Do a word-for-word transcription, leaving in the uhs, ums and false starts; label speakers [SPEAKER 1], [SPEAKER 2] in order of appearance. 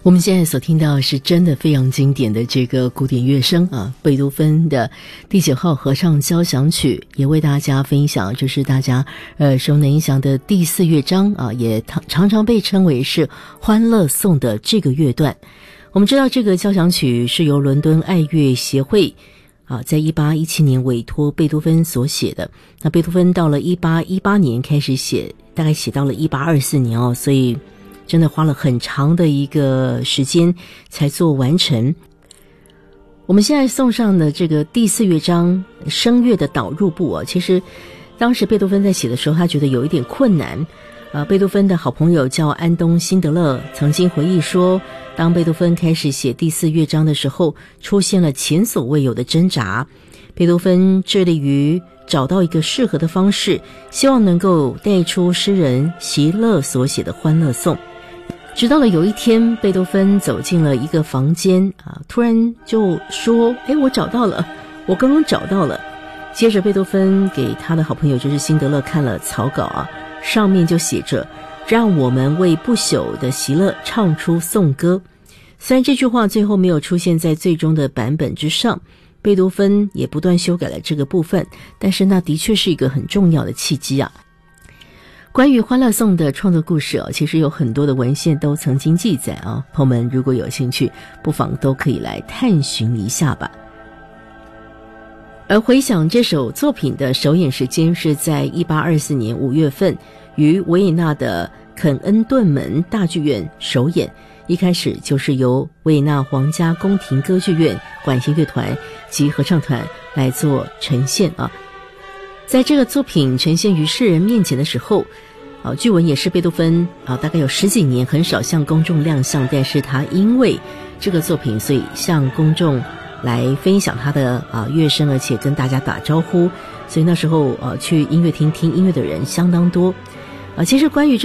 [SPEAKER 1] 我们现在所听到是真的非常经典的这个古典乐声啊，贝多芬的第九号合唱交响曲，也为大家分享，这是大家呃熟能详的第四乐章啊，也常常被称为是欢乐颂的这个乐段。我们知道这个交响曲是由伦敦爱乐协会啊，在一八一七年委托贝多芬所写的。那贝多芬到了一八一八年开始写，大概写到了一八二四年哦，所以真的花了很长的一个时间才做完成。我们现在送上的这个第四乐章声乐的导入部啊，其实当时贝多芬在写的时候，他觉得有一点困难。呃，贝多芬的好朋友叫安东·辛德勒，曾经回忆说，当贝多芬开始写第四乐章的时候，出现了前所未有的挣扎。贝多芬致力于找到一个适合的方式，希望能够带出诗人席勒所写的欢乐颂。直到了有一天，贝多芬走进了一个房间啊，突然就说：诶，我找到了，我刚刚找到了。接着贝多芬给他的好朋友就是辛德勒看了草稿啊，上面就写着：让我们为不朽的席勒唱出颂歌。虽然这句话最后没有出现在最终的版本之上，贝多芬也不断修改了这个部分，但是那的确是一个很重要的契机啊。关于欢乐颂的创作故事啊，其实有很多的文献都曾经记载啊，朋友们如果有兴趣，不妨都可以来探寻一下吧。而回想这首作品的首演时间是在一八二四年五月份，于维也纳的肯恩顿门大剧院首演。一开始就是由维也纳皇家宫廷歌剧院管弦乐团及合唱团来做呈现啊。在这个作品呈现于世人面前的时候，啊，据闻也是贝多芬啊，大概有十几年很少向公众亮相，但是他因为这个作品，所以向公众来分享他的啊乐声，而且跟大家打招呼，所以那时候呃去音乐厅听音乐的人相当多。啊，其实关于这